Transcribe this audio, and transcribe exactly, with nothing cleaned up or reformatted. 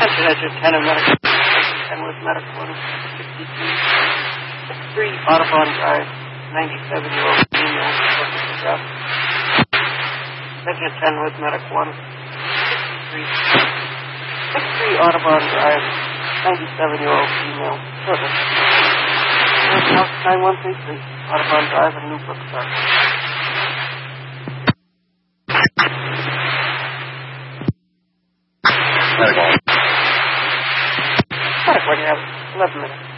Attention, ten medical. ten with medical one sixty-two. six three Audubon Drive, ninety-seven-year-old female. Attention, ten with medical one sixty-three. six three Audubon Drive, ninety-seven-year-old female. Service. House nine one three three, Audubon Drive in Newbrook, sir. Medical. Medical, you have eleven minutes.